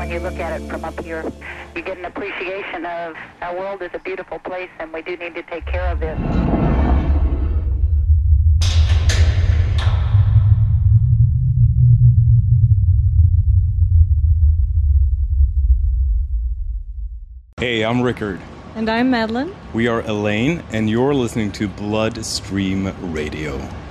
when you look at it from up here. You get an appreciation of our world is a beautiful place, and we do need to take care of it. Hey, I'm Rickard. And I'm Madeline. We are Elaine, and you're listening to Bloodstream Radio.